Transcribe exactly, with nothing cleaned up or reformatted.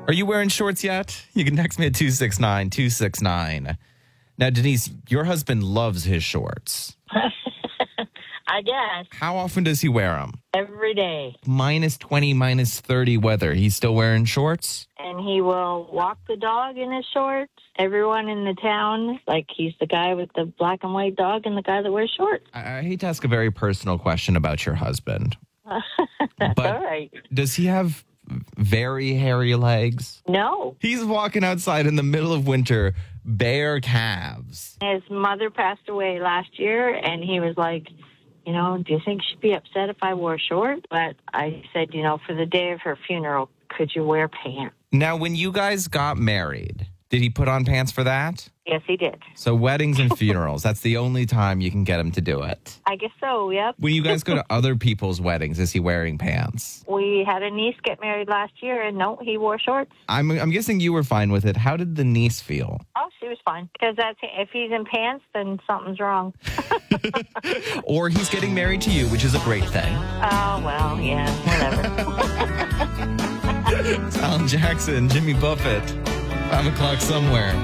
Are you wearing shorts yet? You can text me at two six nine two six nine. Now, Denise, your husband loves his shorts. I guess. How often does he wear them? Every day. minus twenty, minus thirty weather. He's still wearing shorts? And he will walk the dog in his shorts. Everyone in the town, like he's the guy with the black and white dog and the guy that wears shorts. I, I hate to ask a very personal question about your husband. That's but all right. Does he have very hairy legs? No. He's walking outside in the middle of winter, bare calves. His mother passed away last year, and he was like, you know, do you think she'd be upset if I wore shorts? But I said, you know, for the day of her funeral, could you wear pants? Now, when you guys got married, did he put on pants for that? Yes, he did. So weddings and funerals, that's the only time you can get him to do it. I guess so, yep. When you guys go to other people's weddings, is he wearing pants? We had a niece get married last year, and no, he wore shorts. I'm, I'm guessing you were fine with it. How did the niece feel? Oh, she was fine. Because that's if he's in pants, then something's wrong. Or he's getting married to you, which is a great thing. Oh, well, yeah, whatever. Alan Jackson, Jimmy Buffett, five o'clock somewhere.